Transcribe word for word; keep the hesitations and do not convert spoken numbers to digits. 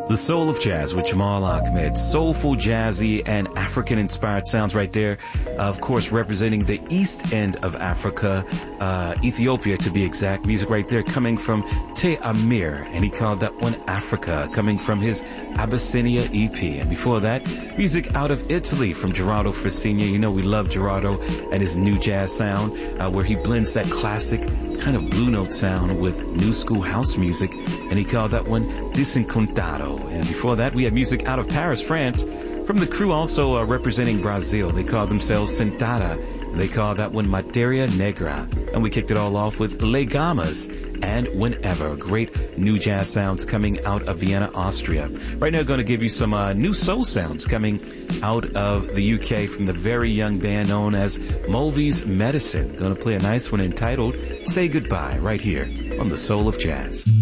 The Soul of Jazz with Jamal Ahmed. Soulful, jazzy, and African-inspired sounds right there. Uh, of course, representing the east end of Africa, uh, Ethiopia to be exact. Music right there coming from Te Amir, and he called that one Africa, coming from his Abyssinia E P. And before that, music out of Italy from Gerardo Frasinia. You know we love Gerardo and his new jazz sound, uh, where he blends that classic kind of blue note sound with new school house music, and he called that one Disincontado. And before that, we had music out of Paris, France, from the crew also uh, representing Brazil. They call themselves Sentada, and they call that one Materia Negra. And we kicked it all off with Legamas and Whenever. Great new jazz sounds coming out of Vienna, Austria. Right now, going to give you some uh, new soul sounds coming out of the U K from the very young band known as Mulvey's Medicine. Going to play a nice one entitled Say Goodbye right here on The Soul of Jazz.